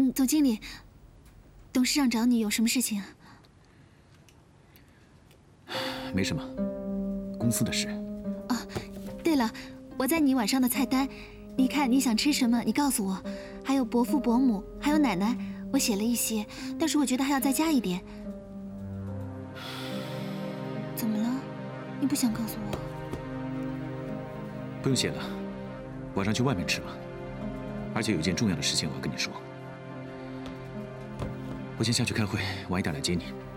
总经理，董事长找你有什么事情啊？ 没什么，公司的事。 哦，对了，我在你晚上的菜单，你看你想吃什么，你告诉我。还有伯父伯母，还有奶奶，我写了一些，但是我觉得还要再加一点。怎么了？你不想告诉我？ 不用写了，晚上去外面吃吧。而且有一件重要的事情我要跟你说。我先下去开会，晚一点来接你。